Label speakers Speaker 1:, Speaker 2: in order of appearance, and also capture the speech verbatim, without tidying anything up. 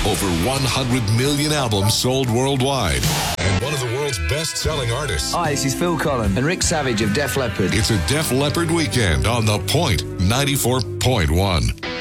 Speaker 1: Over one hundred million albums sold worldwide. And one of the world's best-selling artists.
Speaker 2: Hi, this is Phil Collins and Rick Savage of Def Leppard.
Speaker 1: It's a Def Leppard weekend on The Point ninety-four point one.